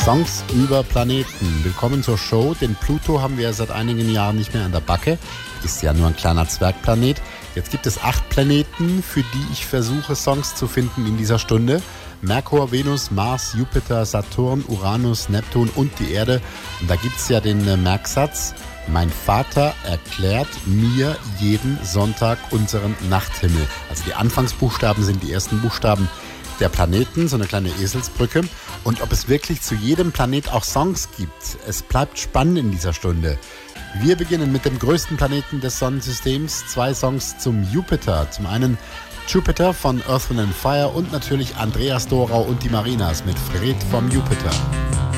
Songs über Planeten. Willkommen zur Show. Den Pluto haben wir seit einigen Jahren nicht mehr an der Backe. Ist ja nur ein kleiner Zwergplanet. Jetzt gibt es 8 Planeten, für die ich versuche, Songs zu finden in dieser Stunde. Merkur, Venus, Mars, Jupiter, Saturn, Uranus, Neptun und die Erde. Und da gibt es ja den Merksatz: Mein Vater erklärt mir jeden Sonntag unseren Nachthimmel. Also die Anfangsbuchstaben sind die ersten Buchstaben der Planeten, so eine kleine Eselsbrücke. Und ob es wirklich zu jedem Planet auch Songs gibt, es bleibt spannend in dieser Stunde. Wir beginnen mit dem größten Planeten des Sonnensystems. 2 Songs zum Jupiter. Zum einen Jupiter von Earth, Wind & Fire und natürlich Andreas Dorau und die Marinas mit Fred vom Jupiter.